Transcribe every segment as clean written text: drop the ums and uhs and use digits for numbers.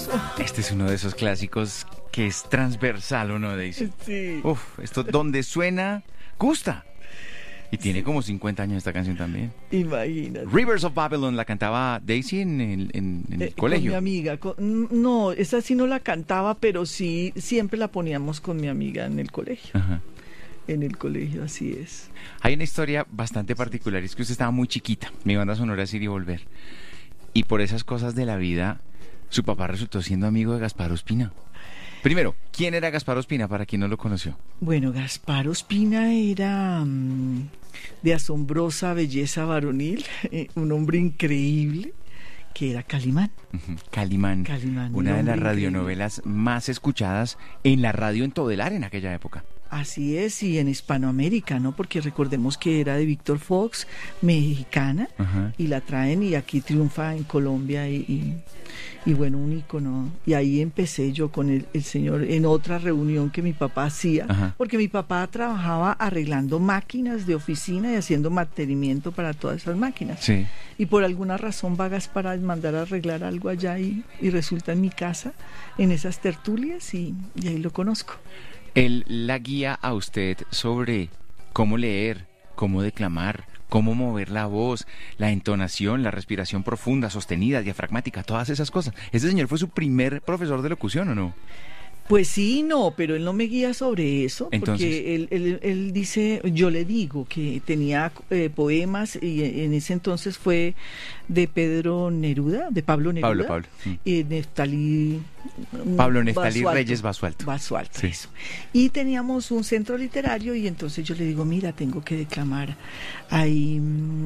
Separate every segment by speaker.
Speaker 1: hermoso.
Speaker 2: Este es uno de esos clásicos que es transversal, ¿o no, Daisy?
Speaker 1: Sí.
Speaker 2: Uf, esto donde suena, gusta. Y tiene como 50 años esta canción también.
Speaker 1: Imagínate.
Speaker 2: Rivers of Babylon la cantaba Daisy en el colegio.
Speaker 1: Con mi amiga. No, esa sí no la cantaba, pero sí, siempre la poníamos con mi amiga en el colegio.
Speaker 2: Ajá.
Speaker 1: En el colegio, así es.
Speaker 2: Hay una historia bastante particular, es que usted estaba muy chiquita, mi banda sonora es Ir y Volver, y por esas cosas de la vida, su papá resultó siendo amigo de Gaspar Ospina. Primero, ¿quién era Gaspar Ospina para quien no lo conoció?
Speaker 1: Bueno, Gaspar Ospina era de asombrosa belleza varonil, un hombre increíble, que era Calimán.
Speaker 2: Calimán, una de las radionovelas
Speaker 1: increíble.
Speaker 2: más escuchadas en la radio en Todelar en aquella época.
Speaker 1: Así es, y en Hispanoamérica, ¿no? Porque recordemos que era de Víctor Fox, mexicana,
Speaker 2: Ajá.
Speaker 1: y la traen y aquí triunfa en Colombia y bueno, un ícono. Y ahí empecé yo con el señor en otra reunión que mi papá hacía,
Speaker 2: Ajá.
Speaker 1: porque mi papá trabajaba arreglando máquinas de oficina y haciendo mantenimiento para todas esas máquinas.
Speaker 2: Sí.
Speaker 1: Y por alguna razón va Gaspar a mandar a arreglar algo allá y resulta en mi casa, en esas tertulias, y ahí lo conozco.
Speaker 2: Él la guía a usted sobre cómo leer, cómo declamar, cómo mover la voz, la entonación, la respiración profunda, sostenida, diafragmática, todas esas cosas. ¿Ese señor fue su primer profesor de locución o no?
Speaker 1: Pues sí, no, pero él no me guía sobre eso,
Speaker 2: Entonces,
Speaker 1: porque él dice, yo le digo que tenía poemas y en ese entonces fue de Pedro Neruda, de Pablo Neruda,
Speaker 2: Pablo.
Speaker 1: y Neftalí
Speaker 2: Pablo Neftalí
Speaker 1: Basualto.
Speaker 2: Reyes Basualto.
Speaker 1: Basualto,
Speaker 2: Sí.
Speaker 1: eso. Y teníamos un centro literario y entonces yo le digo, mira, tengo que declamar ahí,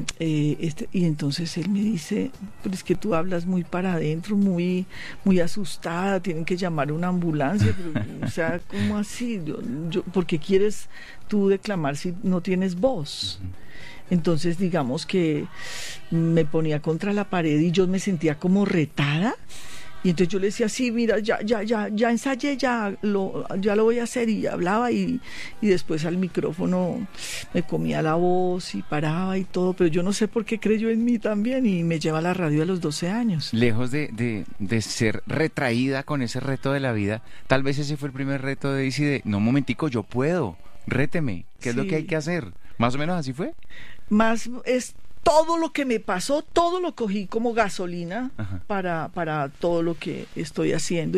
Speaker 1: y entonces él me dice, pero es que tú hablas muy para adentro, muy asustada, tienen que llamar a una ambulancia. Pero, o sea, ¿cómo así? ¿Por qué quieres tú declamar si no tienes voz? Entonces, digamos que me ponía contra la pared y yo me sentía como retada. Y entonces yo le decía, sí, mira, ya ensayé, ya lo voy a hacer. Y hablaba y después al micrófono me comía la voz y paraba y todo. Pero yo no sé por qué creyó en mí también y me lleva a la radio a los 12 años.
Speaker 2: Lejos de ser retraída con ese reto de la vida, tal vez ese fue el primer reto de Daisy de, no, un momentico, yo puedo, réteme, ¿qué es lo que hay que hacer? ¿Más o menos así fue?
Speaker 1: Más es todo lo que me pasó, todo lo cogí como gasolina.
Speaker 2: Ajá.
Speaker 1: para todo lo que estoy haciendo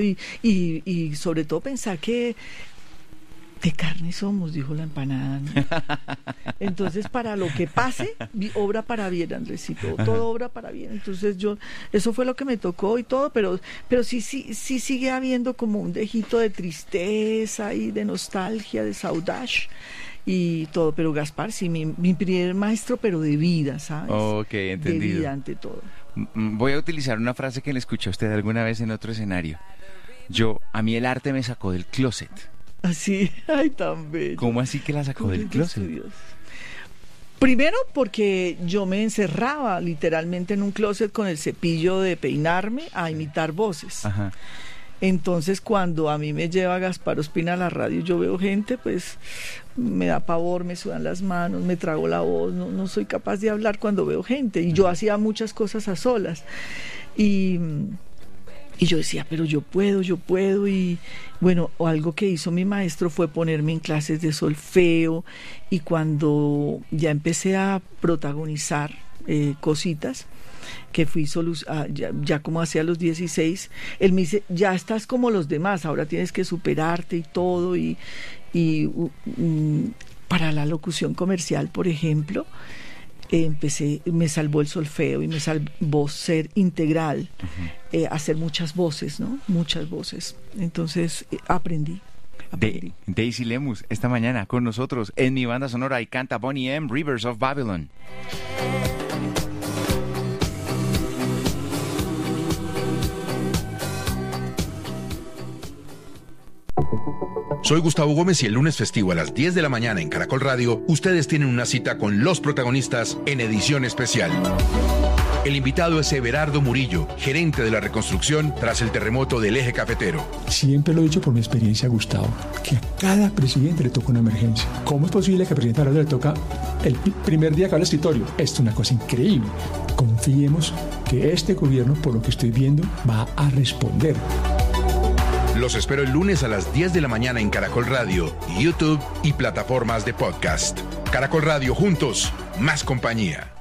Speaker 1: y sobre todo pensar que de carne somos, dijo la empanada, ¿no? Entonces, para lo que pase, obra para bien, Andresito, todo obra para bien. Entonces eso fue lo que me tocó y todo, pero sí sigue habiendo como un dejito de tristeza y de nostalgia, de saudade y todo. Pero Gaspar, sí, mi primer maestro, pero de vida, ¿sabes?
Speaker 2: Ok, entendido.
Speaker 1: De vida ante todo.
Speaker 2: Voy a utilizar una frase que le escuché a usted alguna vez en otro escenario. A mí el arte me sacó del closet.
Speaker 1: Así, ay, tan bello.
Speaker 2: ¿Cómo así que la sacó del closet?
Speaker 1: Estudios. Primero porque yo me encerraba literalmente en un closet con el cepillo de peinarme a imitar voces.
Speaker 2: Ajá.
Speaker 1: Entonces, cuando a mí me lleva Gaspar Ospina a la radio, yo veo gente, pues me da pavor, me sudan las manos, me trago la voz, no soy capaz de hablar cuando veo gente. Y yo hacía muchas cosas a solas. Y yo decía, pero yo puedo. Y bueno, algo que hizo mi maestro fue ponerme en clases de solfeo. Y cuando ya empecé a protagonizar cositas, que fui ya como hacia los 16, él me dice, ya estás como los demás, ahora tienes que superarte y todo, y para la locución comercial, por ejemplo, me salvó el solfeo y me salvó ser integral, hacer muchas voces, ¿no? Muchas voces. Entonces aprendí.
Speaker 2: Daisy Lemus, esta mañana con nosotros en mi banda sonora y canta Boney M. Rivers of Babylon.
Speaker 3: Soy Gustavo Gómez y el lunes festivo a las 10 de la mañana en Caracol Radio, ustedes tienen una cita con los protagonistas en edición especial. El invitado es Everardo Murillo, gerente de la reconstrucción tras el terremoto del Eje Cafetero.
Speaker 4: Siempre lo he dicho por mi experiencia, Gustavo, que a cada presidente le toca una emergencia. ¿Cómo es posible que al presidente Araujo le toca el primer día que va al escritorio? Esto es una cosa increíble. Confiemos que este gobierno, por lo que estoy viendo, va a responder.
Speaker 3: Los espero el lunes a las 10 de la mañana en Caracol Radio, YouTube y plataformas de podcast. Caracol Radio, juntos, más compañía.